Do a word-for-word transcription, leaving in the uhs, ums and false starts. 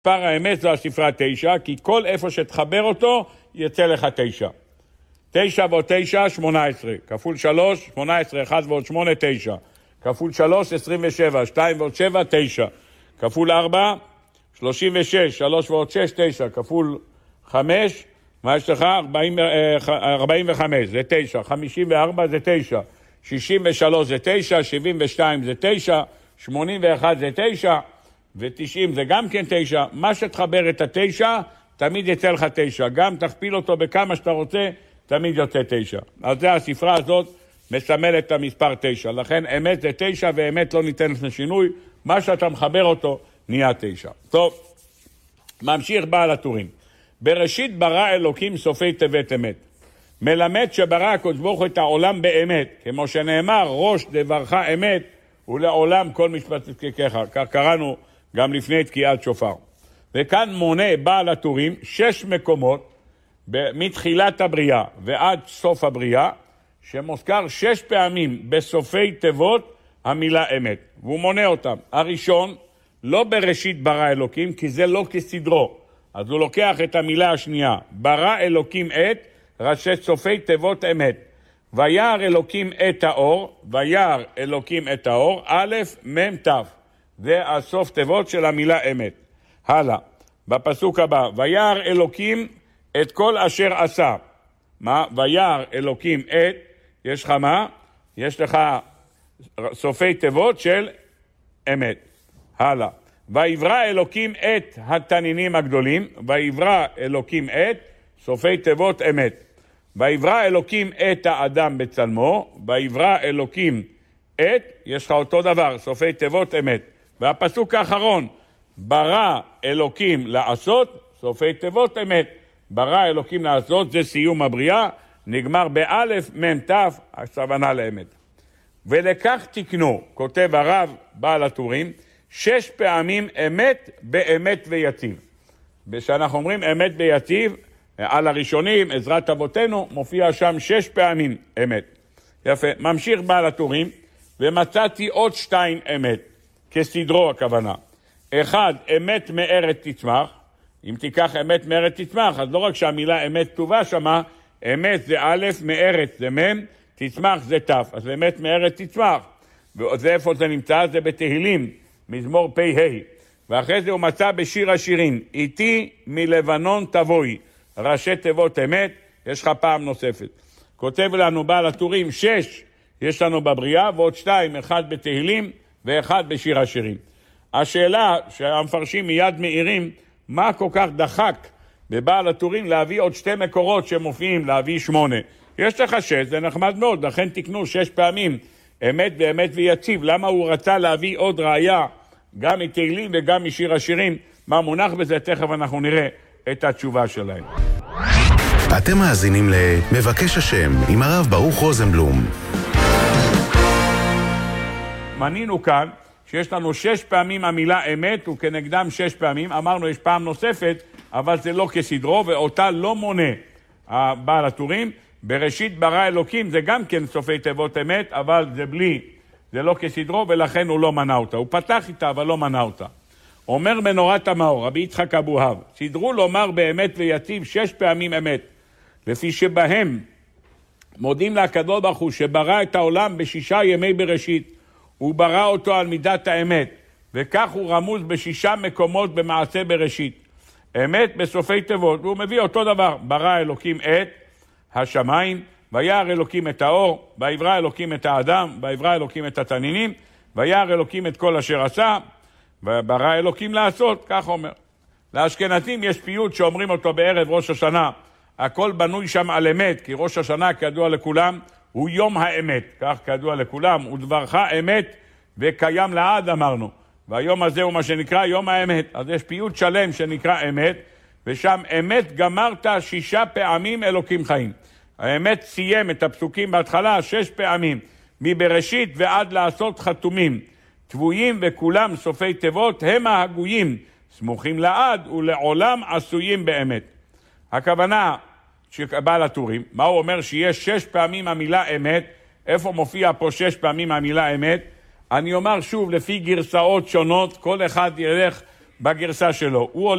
מספר האמת זו הספרה תשע, כי כל איפה שתחבר אותו יצא לך תשע. תשע ועוד תשע, שמונה עשרה. כפול שלוש, שמונה עשרה, אחד ועוד שמונה, תשע. כפול שלוש, עשרים ושבע. שתיים ועוד שבע, תשע. כפול ארבע, שלושים ושש. שלוש ועוד שש, תשע. כפול חמש, מה יש לך? ארבעים וחמש, זה תשע. חמישים וארבע זה תשע. שישים ושלוש זה תשע. שבעים ושתיים זה תשע. שמונים ואחת זה תשע. ו-תשעים זה גם כן תשע. מה שתחבר את התשע, תמיד יצא לך תשע. גם תכפיל אותו בכמה שאתה רוצה, תמיד יוצא תשע. אז זה הספרה הזאת מסמלת את המספר תשע. לכן אמת זה תשע ואמת לא ניתנת לשינוי. מה שאתה מחבר אותו נהיה תשע. טוב, ממשיך בעל הטורים. בראשית ברא אלוקים סופי תיבת אמת. מלמד שברא הקדוש ברוך הוא את העולם באמת. כמו שנאמר, ראש דברך אמת ולעולם כל משפט צדקך. כך קראנו גם לפני תקיעת שופר. וכאן מונה בעל הטורים שש מקומות מתחילת הבריאה ועד סוף הבריאה, שמוזכר שש פעמים בסופי תיבות המילה אמת, והוא מונה אותם. הראשון, לא בראשית ברא אלוקים, כי זה לא כסדרו, אז הוא לוקח את המילה השנייה, ברא אלוקים את, ראשי סופי תיבות אמת. וירא אלוקים את האור, וירא אלוקים את האור, א' מ' ת', זה הסוף תיבות של המילה אמת. הלאה, בפסוק הבא, וירא אלוקים את כל אשר עשה. מה? וירא אלוקים את, יש לך מה? יש לך סופי תיבות של אמת. הלאה. ויברא אלוקים את התנינים הגדולים, ויברא אלוקים את סופי תיבות אמת. ויברא אלוקים את האדם בצלמו, ויברא אלוקים את, יש לך אותו דבר, סופי תיבות אמת. והפסוק האחרון, ברא אלוקים לעשות, סופי תיבות אמת. ברא אלוקים לעשות, זה סיום הבריאה, נגמר באלף מם תף, הכוונה לאמת. ולכך תקנו, כותב הרב בעל הטורים, שש פעמים אמת באמת ויציב. כשאנחנו אומרים אמת ויציב, על הראשונים, עזרת אבותינו, מופיע שם שש פעמים אמת. יפה, ממשיך בעל הטורים, ומצאתי עוד שתיים אמת, כסדרו הכוונה. אחד, אמת מארץ תצמח, אם תיקח אמת מארץ תצמח, אז לא רק שהמילה אמת כתובה שמה, אמת זה א', מארץ זה מ', תצמח זה ת', אז אמת מארץ תצמח. וזה איפה זה נמצא? זה בתהילים, מזמור פ' ה'. ואחרי זה הוא מצא בשיר השירים, איתי מלבנון תבואי, ראשי תיבות אמת, יש לך פעם נוספת. כותב לנו בעל הטורים, שש יש לנו בבריאה, ועוד שתיים, אחד בתהילים ואחד בשיר השירים. השאלה שהמפרשים מיד מאירים, מה כל כך דחק בבעל הטורים להביא עוד שתי מקורות שמופיעים, להביא שמונה. יש לך שש, זה נחמד מאוד, לכן תקנו שש פעמים אמת ואמת ויציב. למה הוא רצה להביא עוד ראיה, גם מתהילים וגם משיר השירים? מה מונח בזה? תכף אנחנו נראה את התשובה שלהם. אתם מאזינים למבקש השם עם הרב ברוך רוזנבלום. מנינו כאן שיש לנו שש פעמים המילה אמת וכנגדם שש פעמים. אמרנו יש פעם נוספת, אבל זה לא כסדרו, ואותה לא מונה בעל הטורים. בראשית ברא אלוקים זה גם כן סופי תיבות אמת, אבל זה בלי, זה לא כסדרו, ולכן הוא לא מנה אותה. הוא פתח איתה, אבל לא מנה אותה. אומר מנורת המאור, רבי יצחק אבוהב, סדרו לומר באמת ויציב שש פעמים אמת, לפי שבהם מודים לקדוש ברוך הוא שברא את העולם בשישה ימי בראשית, הוא ברא אותו על מידת האמת, וכך הוא רמוז בשישה מקומות במעשה בראשית. אמת בסופי תיבות, והוא מביא אותו דבר, ברא אלוקים את השמיים, וירא אלוקים את האור, ויברא אלוקים את האדם, ויברא אלוקים את התנינים, וירא אלוקים את כל אשר עשה, וברא אלוקים לעשות, כך אומר. לאשכנזים יש פיוט שאומרים אותו בערב ראש השנה, הכל בנוי שם על אמת, כי ראש השנה כידוע לכולם הוא יום האמת, כך כידוע לכולם, ודברך אמת וקיים לעד אמרנו, והיום הזה הוא מה שנקרא יום האמת. אז יש פיוט שלם שנקרא אמת, ושם אמת גמרת שישה פעמים אלוקים חיים. האמת סיים את הפסוקים בהתחלה שש פעמים, מבראשית ועד לעשות חתומים, תבויים וכולם סופי תיבות הם ההגויים, סמוכים לעד ולעולם עשויים באמת. הכוונה שבעל הטורים, מה הוא אומר? שיש שש פעמים המילה אמת. איפה מופיע פה שש פעמים המילה אמת? אני אומר שוב, לפי גרסאות שונות, כל אחד ילך בגרסה שלו. הוא